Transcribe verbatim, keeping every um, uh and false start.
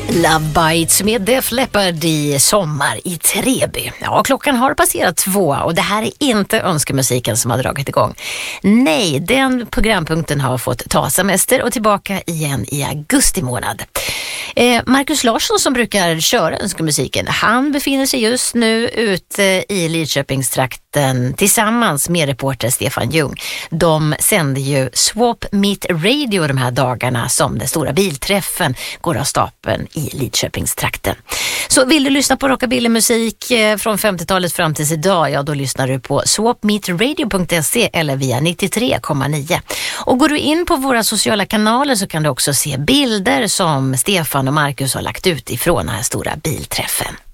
Love Bites med Def Leppard i Sommar i Treby. Ja, klockan har passerat två och det här är inte önskemusiken som har dragit igång. Nej, den programpunkten har fått ta semester och tillbaka igen i augusti månad. Eh, Marcus Larsson som brukar köra önskemusiken, han befinner sig just nu ute i Lidköpingstrakten tillsammans med reporter Stefan Ljung. De sänder ju Swap Meet Radio de här dagarna som den stora bilträffen går av stapeln i Lidköpingstrakten. Så vill du lyssna på rockabilly-musik från femtiotalet fram tills idag, ja då lyssnar du på swap meet radio punkt se eller via nittiotre komma nio. Och går du in på våra sociala kanaler så kan du också se bilder som Stefan och Marcus har lagt ut ifrån den här stora bilträffen.